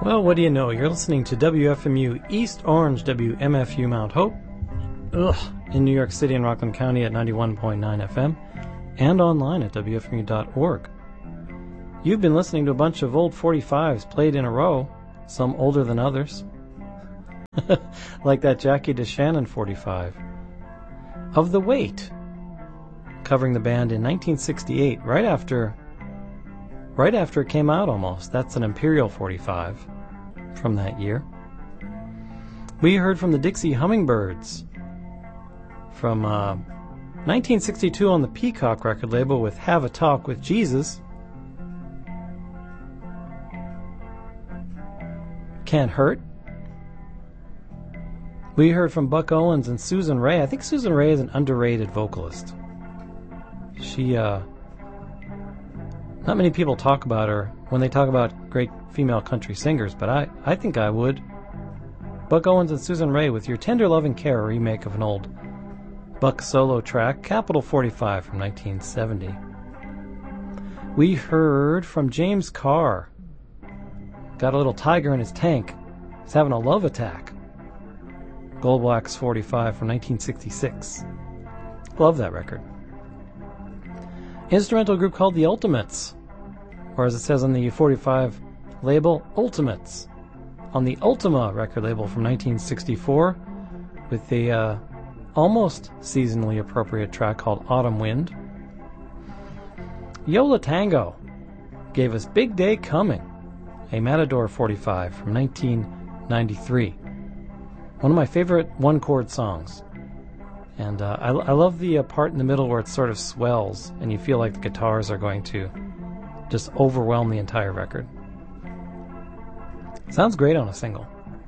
Well, what do you know? You're listening to WFMU East Orange, WMFU Mount Hope, in New York City and Rockland County at 91.9 FM, and online at WFMU.org. You've been listening to a bunch of old 45s played in a row, some older than others, like that Jackie DeShannon 45. Of the Weight, covering the band in 1968, right after it came out almost. That's an Imperial 45 from that year. We heard from the Dixie Hummingbirds from 1962 on the Peacock record label with Have a Talk with Jesus. Can't Hurt. We heard from Buck Owens and Susan Rae. I think Susan Rae is an underrated vocalist. She, not many people talk about her when they talk about great female country singers, but I think I would. Buck Owens and Susan Rae with Your Tender Loving Care, a remake of an old Buck solo track, Capitol 45 from 1970. We heard from James Carr. Got a little tiger in his tank. He's having a love attack. Goldwax 45 from 1966. Love that record. Instrumental group called The Ultimates, or as it says on the 45 label, Ultimates, on the Ultima record label from 1964, with the almost seasonally appropriate track called Autumn Wind. Yo La Tengo gave us Big Day Coming, a Matador 45 from 1993. One of my favorite one-chord songs. And I love the part in the middle where it sort of swells and you feel like the guitars are going to just overwhelm the entire record. Sounds great on a single.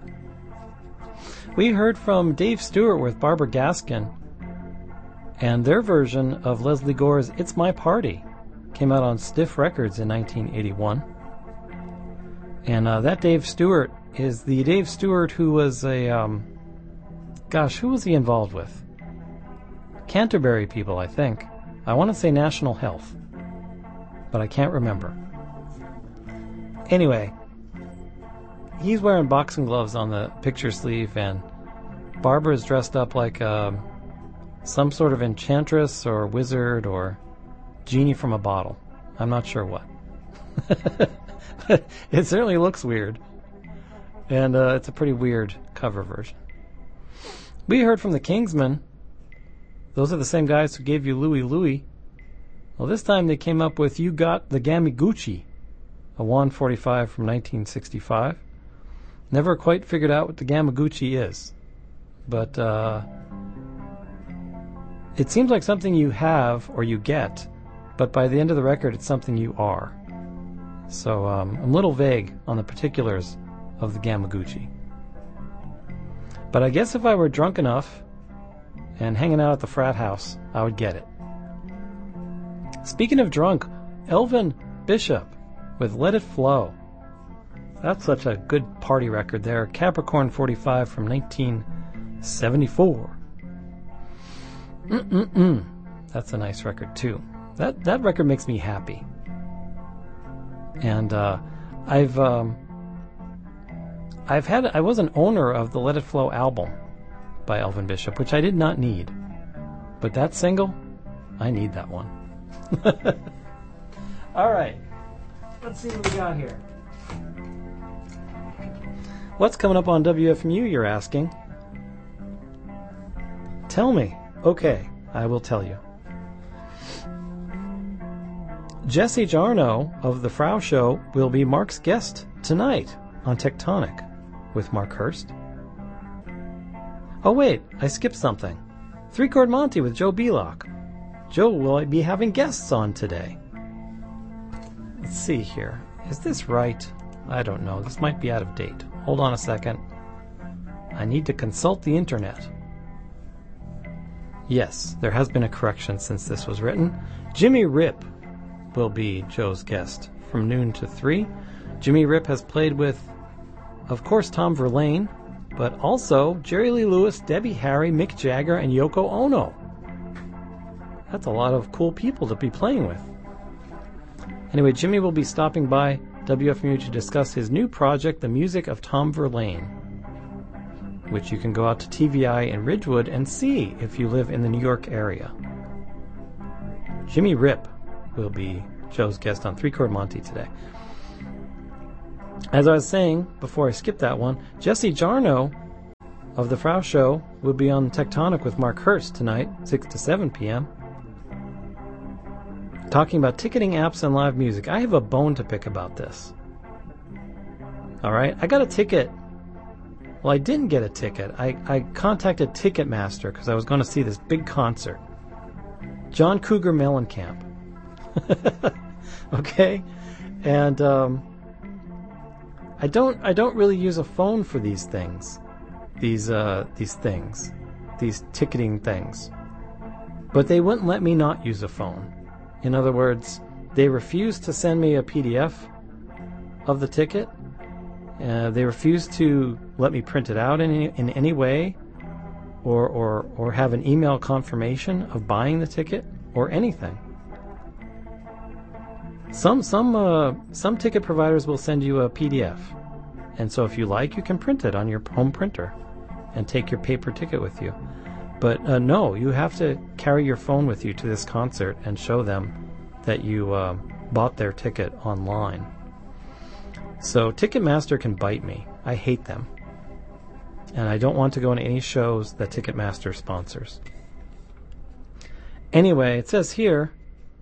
We heard from Dave Stewart with Barbara Gaskin, and their version of Leslie Gore's It's My Party came out on Stiff Records in 1981. And that Dave Stewart is the Dave Stewart who was a... who was he involved with? Canterbury people, I think. I want to say National Health, but I can't remember. Anyway, he's wearing boxing gloves on the picture sleeve, and Barbara's dressed up like some sort of enchantress or wizard or genie from a bottle. I'm not sure what. It certainly looks weird, and it's a pretty weird cover version. We heard from the Kingsmen. Those are the same guys who gave you Louie Louie. Well, this time they came up with You Got the Gamiguchi, a 145 from 1965. Never quite figured out what the Gamiguchi is, but it seems like something you have or you get, but by the end of the record it's something you are. So I'm a little vague on the particulars of the Gamiguchi. But I guess if I were drunk enough and hanging out at the frat house, I would get it. Speaking of drunk, Elvin Bishop with Let It Flow. That's such a good party record there. Capricorn 45 from 1974. That's a nice record too. That record makes me happy. And I was an owner of the Let It Flow album by Elvin Bishop, which I did not need. But that single, I need that one. All right. Let's see what we got here. What's coming up on WFMU, you're asking? Tell me. Okay, I will tell you. Jesse Jarnow of The Frau Show will be Mark's guest tonight on Tectonic with Mark Hurst. Oh wait, I skipped something. 3-Chord Monty with Joe Belock. Joe will be having guests on today. Let's see here. Is this right? I don't know. This might be out of date. Hold on a second. I need to consult the internet. Yes, there has been a correction since this was written. Jimmy Rip will be Joe's guest from noon to 3. Jimmy Rip has played with, of course, Tom Verlaine, but also Jerry Lee Lewis, Debbie Harry, Mick Jagger, and Yoko Ono. That's a lot of cool people to be playing with. Anyway, Jimmy will be stopping by WFMU to discuss his new project, The Music of Tom Verlaine, which you can go out to TVI in Ridgewood and see if you live in the New York area. Jimmy Rip will be Joe's guest on 3 Chord Monty today. As I was saying before I skipped that one, Jesse Jarno of The Frau Show will be on Tectonic with Mark Hurst tonight, 6 to 7 p.m. talking about ticketing apps and live music. I have a bone to pick about this. Alright, I got a ticket. Well, I didn't get a ticket. I contacted Ticketmaster because I was going to see this big concert. John Cougar Mellencamp. Okay? And I don't really use a phone for these things. These ticketing things. But they wouldn't let me not use a phone. In other words, they refused to send me a PDF of the ticket. They refused to let me print it out in any way, or have an email confirmation of buying the ticket or anything. Some ticket providers will send you a PDF, and so if you like, you can print it on your home printer and take your paper ticket with you. But no, you have to carry your phone with you to this concert and show them that you bought their ticket online. So Ticketmaster can bite me. I hate them. And I don't want to go to any shows that Ticketmaster sponsors. Anyway, it says here,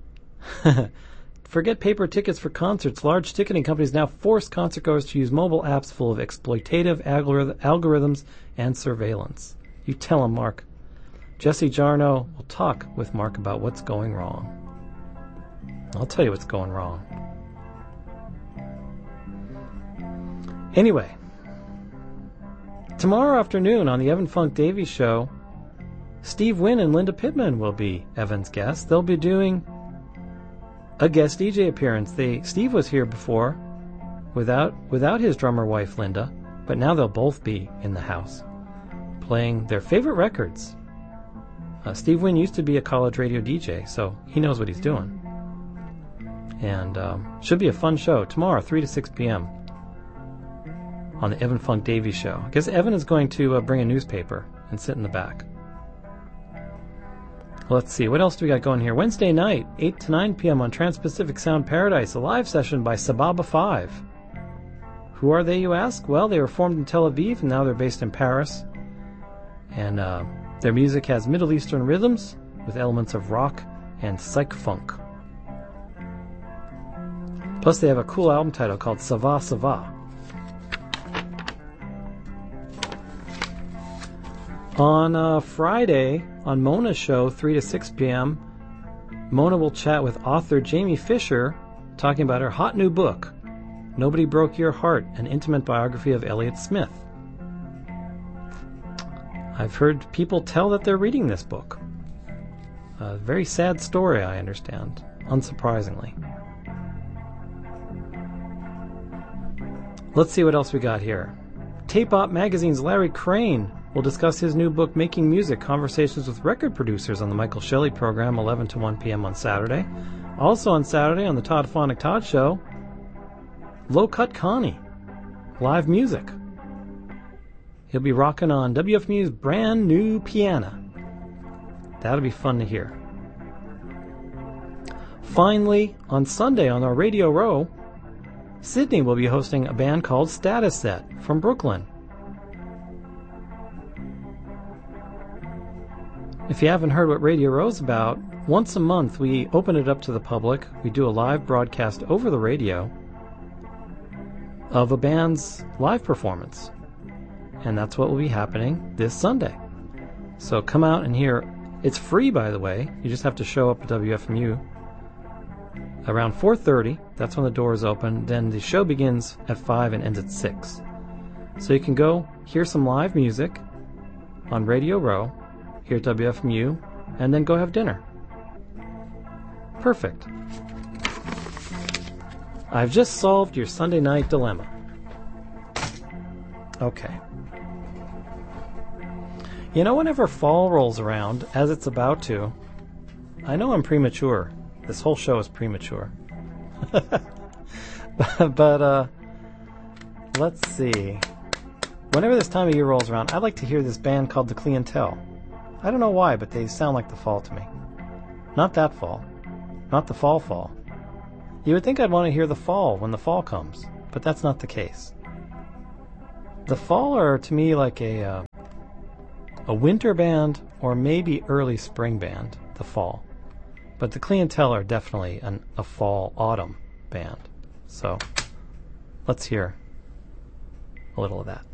forget paper tickets for concerts. Large ticketing companies now force concertgoers to use mobile apps full of exploitative algorithms and surveillance. You tell them, Mark. Jesse Jarno will talk with Mark about what's going wrong. I'll tell you what's going wrong. Anyway, tomorrow afternoon on the Evan Funk Davies Show, Steve Wynn and Linda Pittman will be Evan's guests. They'll be doing a guest DJ appearance. Steve was here before without his drummer wife Linda, but now they'll both be in the house playing their favorite records. Steve Wynn used to be a college radio DJ, so he knows what he's doing. And should be a fun show tomorrow, 3 to 6 p.m. on the Evan Funk Davies Show. I guess Evan is going to bring a newspaper and sit in the back. Let's see, what else do we got going here? Wednesday night, 8 to 9 p.m. on Trans-Pacific Sound Paradise, a live session by Sababa 5. Who are they, you ask? Well, they were formed in Tel Aviv, and now they're based in Paris. And their music has Middle Eastern rhythms with elements of rock and psych funk. Plus, they have a cool album title called Sava Sava. On Friday, on Mona's show, 3 to 6 p.m., Mona will chat with author Jamie Fisher, talking about her hot new book, Nobody Broke Your Heart, an intimate biography of Elliott Smith. I've heard people tell that they're reading this book. A very sad story, I understand, unsurprisingly. Let's see what else we got here. Tape Op Magazine's Larry Crane will discuss his new book, Making Music, Conversations with Record Producers, on the Michael Shelley program, 11 to 1 p.m. on Saturday. Also on Saturday, on the Todd Phonic Todd Show, Low Cut Connie, live music. He'll be rocking on WFMU's brand new piano. That'll be fun to hear. Finally, on Sunday on our Radio Row, Sydney will be hosting a band called Status Set from Brooklyn. If you haven't heard what Radio Row's about, once a month we open it up to the public. We do a live broadcast over the radio of a band's live performance. And that's what will be happening this Sunday. So come out and hear. It's free, by the way. You just have to show up at WFMU around 4:30. That's when the doors open. Then the show begins at 5 and ends at 6. So you can go hear some live music on Radio Row here at WFMU, and then go have dinner. Perfect. I've just solved your Sunday night dilemma. Okay. You know, whenever fall rolls around, as it's about to, I know I'm premature. This whole show is premature. But let's see. Whenever this time of year rolls around, I'd like to hear this band called The Clientele. I don't know why, but they sound like the fall to me. Not that fall. Not the fall. You would think I'd want to hear the fall when the fall comes, but that's not the case. The Fall are to me like a winter band or maybe early spring band, The Fall. But The Clientele are definitely a fall-autumn band. So let's hear a little of that.